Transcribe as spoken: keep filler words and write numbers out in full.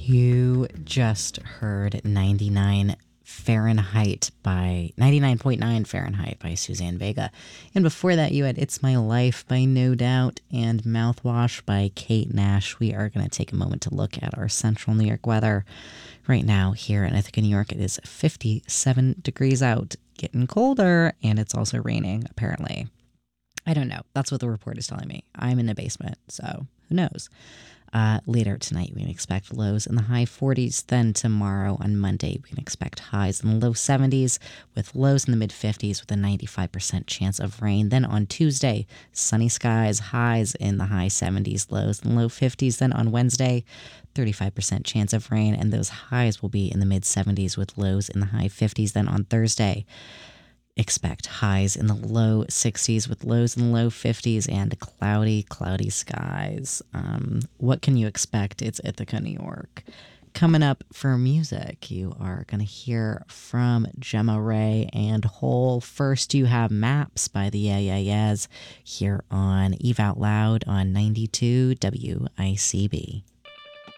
You just heard ninety-nine Fahrenheit by ninety-nine point nine Fahrenheit by Suzanne Vega. And before that, you had It's My Life by No Doubt and Mouthwash by Kate Nash. We are going to take a moment to look at our central New York weather. Right now, here in Ithaca, New York, it is fifty-seven degrees out, getting colder, and it's also raining, apparently. I don't know. That's what the report is telling me. I'm in the basement, so who knows? Uh, later tonight, we can expect lows in the high forties. Then tomorrow on Monday, we can expect highs in the low seventies with lows in the mid fifties with a ninety-five percent chance of rain. Then on Tuesday, sunny skies, highs in the high seventies, lows in the low fifties. Then on Wednesday, thirty-five percent chance of rain, and those highs will be in the mid seventies with lows in the high fifties. Then on Thursday, expect highs in the low sixties with lows in the low fifties and cloudy, cloudy skies. Um, what can you expect? It's Ithaca, New York. Coming up for music, you are going to hear from Gemma Ray and Hole. First, you have Maps by the Yeah Yeah Yeahs here on Eve Out Loud on ninety-two W I C B.